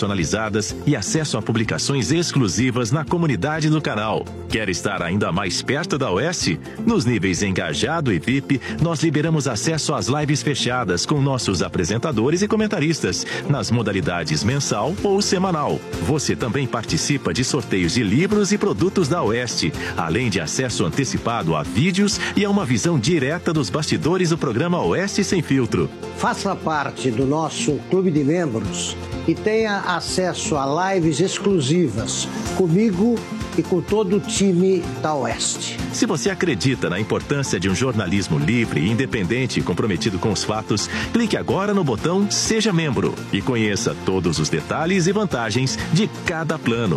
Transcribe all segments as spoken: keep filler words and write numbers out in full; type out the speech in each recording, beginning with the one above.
personalizadas e acesso a publicações exclusivas na comunidade do canal. Quer estar ainda mais perto da Oeste? Nos níveis Engajado e V I P, nós liberamos acesso às lives fechadas com nossos apresentadores e comentaristas, nas modalidades mensal ou semanal. Você também participa de sorteios de livros e produtos da Oeste, além de acesso antecipado a vídeos e a uma visão direta dos bastidores do programa Oeste Sem Filtro. Faça parte do nosso clube de membros e tenha acesso a lives exclusivas comigo e com todo o time da Oeste. Se você acredita na importância de um jornalismo livre, independente e comprometido com os fatos, clique agora no botão Seja Membro e conheça todos os detalhes e vantagens de cada plano.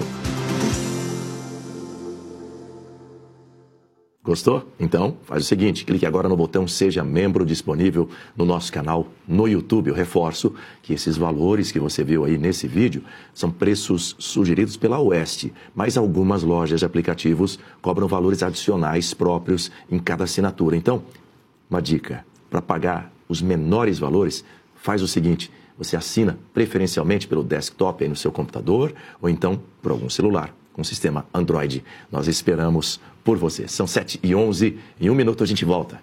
Gostou? Então, faz o seguinte, clique agora no botão Seja Membro disponível no nosso canal no YouTube. Eu reforço que esses valores que você viu aí nesse vídeo são preços sugeridos pela Oeste, mas algumas lojas de aplicativos cobram valores adicionais próprios em cada assinatura. Então, uma dica, para pagar os menores valores, faz o seguinte, você assina preferencialmente pelo desktop aí no seu computador ou então por algum celular com sistema Android. Nós esperamos por você. São sete e onze, em um minuto a gente volta.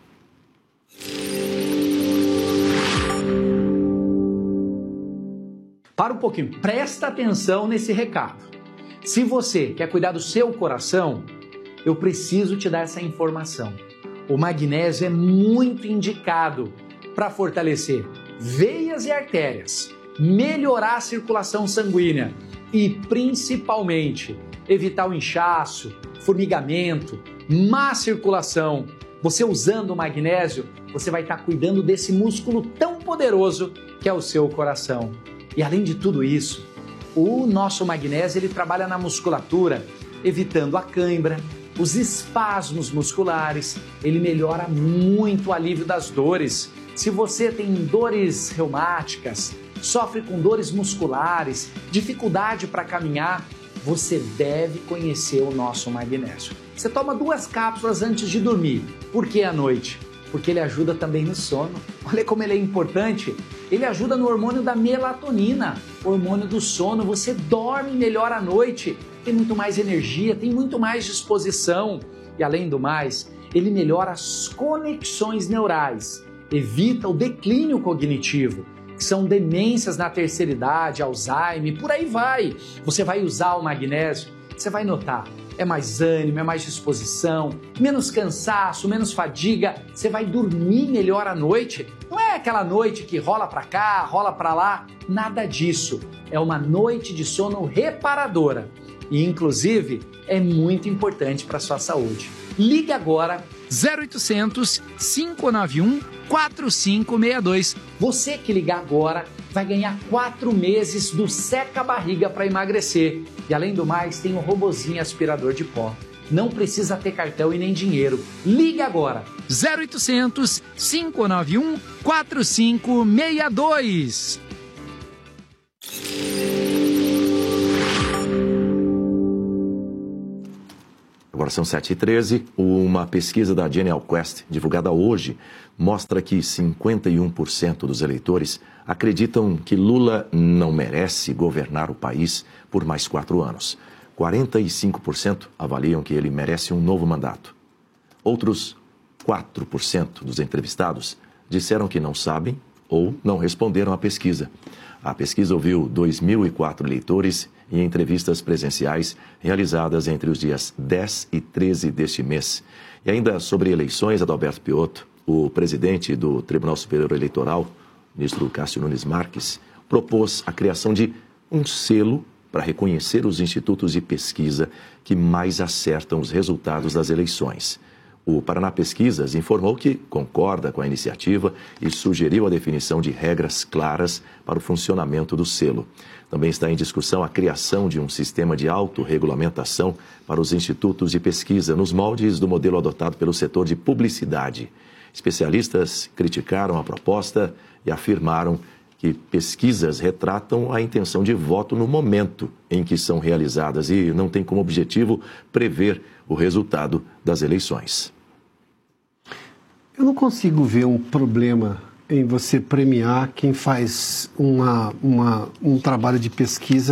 Para um pouquinho, presta atenção nesse recado. Se você quer cuidar do seu coração, eu preciso te dar essa informação. O magnésio é muito indicado para fortalecer veias e artérias, melhorar a circulação sanguínea e, principalmente, evitar o inchaço, formigamento, má circulação. Você usando o magnésio, você vai estar cuidando desse músculo tão poderoso que é o seu coração. E além de tudo isso, o nosso magnésio ele trabalha na musculatura, evitando a cãibra, os espasmos musculares, ele melhora muito o alívio das dores. Se você tem dores reumáticas, sofre com dores musculares, dificuldade para caminhar, você deve conhecer o nosso magnésio. Você toma duas cápsulas antes de dormir. Por que à noite? Porque ele ajuda também no sono. Olha como ele é importante. Ele ajuda no hormônio da melatonina, hormônio do sono. Você dorme melhor à noite, tem muito mais energia, tem muito mais disposição. E além do mais, ele melhora as conexões neurais, evita o declínio cognitivo, que são demências na terceira idade, Alzheimer, por aí vai. Você vai usar o magnésio, você vai notar, é mais ânimo, é mais disposição, menos cansaço, menos fadiga, você vai dormir melhor à noite. Não é aquela noite que rola para cá, rola para lá, nada disso. É uma noite de sono reparadora e, inclusive, é muito importante para a sua saúde. Ligue agora zero oitocentos, cinco nove um, quatro cinco seis dois. Você que ligar agora vai ganhar quatro meses do Seca Barriga para emagrecer. E além do mais, tem um robozinho aspirador de pó. Não precisa ter cartão e nem dinheiro. Ligue agora. zero oitocentos, cinco nove um, quatro cinco seis dois. Agora são sete e treze. Uma pesquisa da Genial Quest, divulgada hoje, mostra que cinquenta e um por cento dos eleitores acreditam que Lula não merece governar o país por mais quatro anos. quarenta e cinco por cento avaliam que ele merece um novo mandato. Outros quatro por cento dos entrevistados disseram que não sabem ou não responderam à pesquisa. A pesquisa ouviu dois mil e quatro eleitores em entrevistas presenciais realizadas entre os dias dez e treze deste mês. E ainda sobre eleições, Adalberto Piotto, o presidente do Tribunal Superior Eleitoral, ministro Cássio Nunes Marques, propôs a criação de um selo para reconhecer os institutos de pesquisa que mais acertam os resultados das eleições. O Paraná Pesquisas informou que concorda com a iniciativa e sugeriu a definição de regras claras para o funcionamento do selo. Também está em discussão a criação de um sistema de autorregulamentação para os institutos de pesquisa, nos moldes do modelo adotado pelo setor de publicidade. Especialistas criticaram a proposta e afirmaram que pesquisas retratam a intenção de voto no momento em que são realizadas e não tem como objetivo prever o resultado das eleições. Eu não consigo ver um problema em você premiar quem faz uma, uma, um trabalho de pesquisa